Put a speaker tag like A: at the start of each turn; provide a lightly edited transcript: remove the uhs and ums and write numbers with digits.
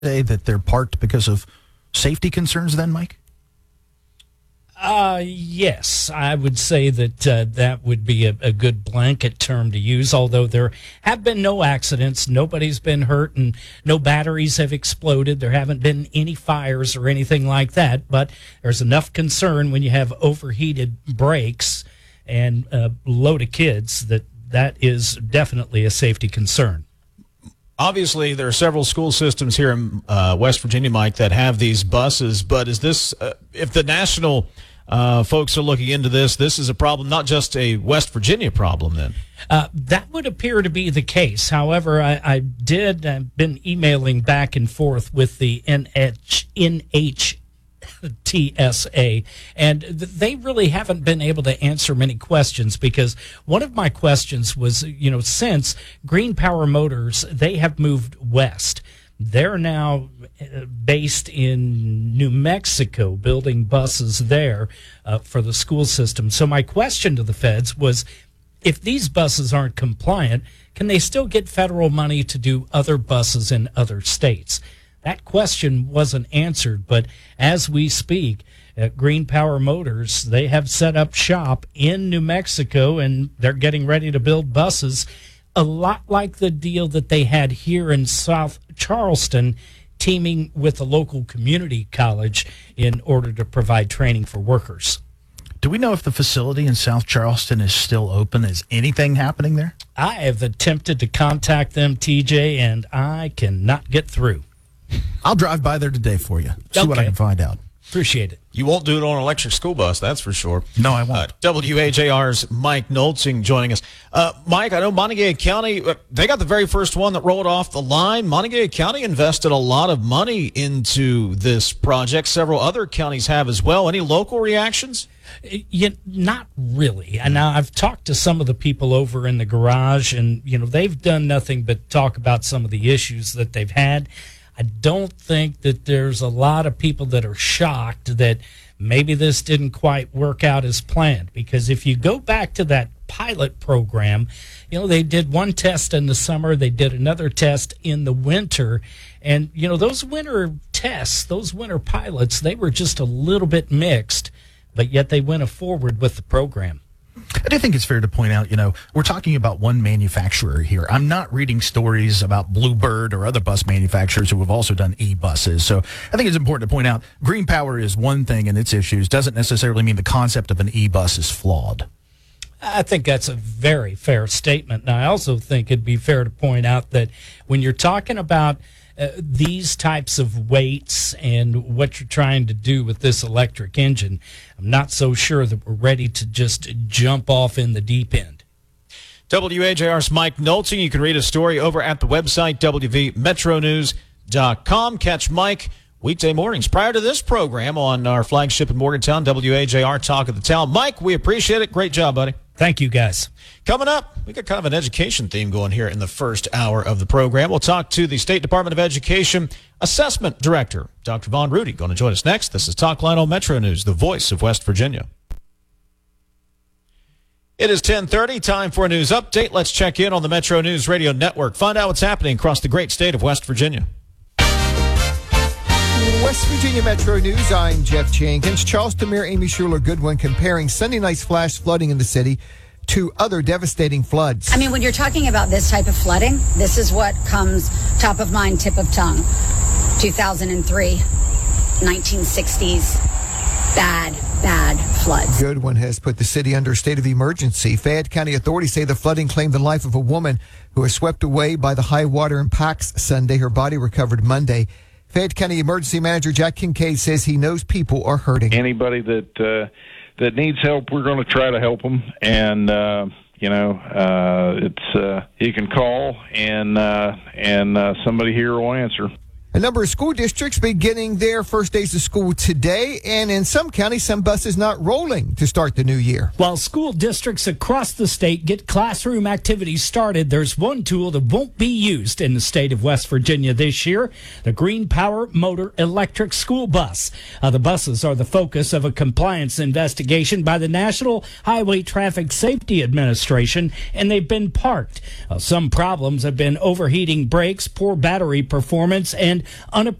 A: say that they're parked because of safety concerns then, Mike?
B: Yes, I would say that that would be a good blanket term to use, although there have been no accidents. Nobody's been hurt and no batteries have exploded. There haven't been any fires or anything like that, but there's enough concern when you have overheated brakes and a load of kids that is definitely a safety concern.
C: Obviously, there are several school systems here in West Virginia, Mike, that have these buses, but is this, if the national folks are looking into this is a problem, not just a West Virginia problem then?
B: That would appear to be the case. However, I've been emailing back and forth with the NHTSA, and they really haven't been able to answer many questions, because one of my questions was, since Green Power Motors, they have moved west. They're now based in New Mexico, building buses there for the school system. So my question to the feds was, if these buses aren't compliant, can they still get federal money to do other buses in other states? That question wasn't answered, but as we speak, at Green Power Motors, they have set up shop in New Mexico, and they're getting ready to build buses, a lot like the deal that they had here in South Charleston, teaming with a local community college in order to provide training for workers.
A: Do we know if the facility in South Charleston is still open? Is anything happening there?
B: I have attempted to contact them, TJ, and I cannot get through.
A: I'll drive by there today for you. See what I can find out.
B: Appreciate it.
C: You won't do it on an electric school bus, that's for sure.
A: No, I won't.
C: WAJR's Mike Nolzing joining us. Mike, I know Montague County, they got the very first one that rolled off the line. Montague County invested a lot of money into this project. Several other counties have as well. Any local reactions?
B: Not really. And now I've talked to some of the people over in the garage, and they've done nothing but talk about some of the issues that they've had. I don't think that there's a lot of people that are shocked that maybe this didn't quite work out as planned, because if you go back to that pilot program, they did one test in the summer, they did another test in the winter, and those winter tests, those winter pilots, they were just a little bit mixed, but yet they went forward with the program.
A: I do think it's fair to point out, we're talking about one manufacturer here. I'm not reading stories about Bluebird or other bus manufacturers who have also done e-buses. So I think it's important to point out Green Power is one thing and its issues doesn't necessarily mean the concept of an e-bus is flawed.
B: I think that's a very fair statement. And I also think it'd be fair to point out that when you're talking about these types of weights and what you're trying to do with this electric engine, I'm not so sure that we're ready to just jump off in the deep end.
C: WAJR's Mike Nolzing. You can read a story over at the website, wvmetronews.com. Catch Mike weekday mornings prior to this program on our flagship in Morgantown, WAJR Talk of the Town. Mike, we appreciate it. Great job, buddy.
B: Thank you, guys.
C: Coming up, we got kind of an education theme going here in the first hour of the program. We'll talk to the State Department of Education Assessment Director, Dr. Von Rudy, going to join us next. This is Talk Line on Metro News, the voice of West Virginia. It is 10:30, time for a news update. Let's check in on the Metro News Radio Network. Find out what's happening across the great state of West Virginia.
D: West Virginia Metro News, I'm Jeff Jenkins. Charleston Mayor Amy Schuler Goodwin comparing Sunday night's flash flooding in the city to other devastating floods.
E: I mean, when you're talking about this type of flooding, this is what comes top of mind, tip of tongue. 2003, 1960s, bad floods.
D: Goodwin has put the city under a state of emergency. Fayette County authorities say the flooding claimed the life of a woman who was swept away by the high water impacts Sunday. Her body recovered Monday. Fayette County Emergency Manager Jack Kincaid says he knows people are hurting.
F: Anybody that needs help, we're going to try to help them. And it's you can call and somebody here will answer.
D: A number of school districts beginning their first days of school today, and in some counties, some buses not rolling to start the new year.
B: While school districts across the state get classroom activities started, there's one tool that won't be used in the state of West Virginia this year, the Green Power Motor Electric School Bus. The buses are the focus of a compliance investigation by the National Highway Traffic Safety Administration, and they've been parked. Some problems have been overheating brakes, poor battery performance, and and